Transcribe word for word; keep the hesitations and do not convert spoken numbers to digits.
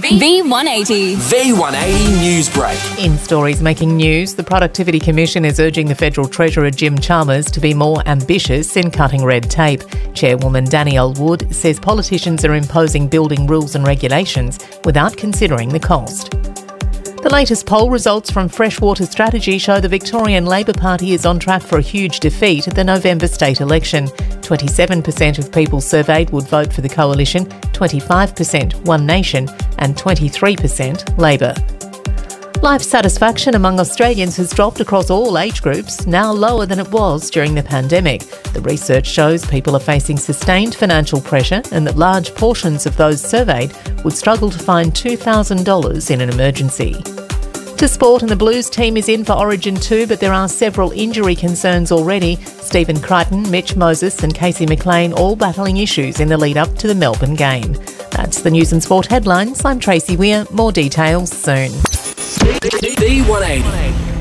V one eighty. V one eighty News Break. In stories making news, the Productivity Commission is urging the Federal Treasurer Jim Chalmers to be more ambitious in cutting red tape. Chairwoman Danielle Wood says politicians are imposing building rules and regulations without considering the cost. The latest poll results from Freshwater Strategy show the Victorian Labor Party is on track for a huge defeat at the November state election. twenty-seven percent of people surveyed would vote for the coalition, twenty-five percent One Nation and twenty-three percent Labor. Life satisfaction among Australians has dropped across all age groups, now lower than it was during the pandemic. The research shows people are facing sustained financial pressure and that large portions of those surveyed would struggle to find two thousand dollars in an emergency. To sport, and the Blues team is in for Origin two, but there are several injury concerns already. Stephen Crichton, Mitch Moses and Casey McLean all battling issues in the lead-up to the Melbourne game. That's the News and Sport headlines. I'm Tracy Weir. More details soon. V one eighty.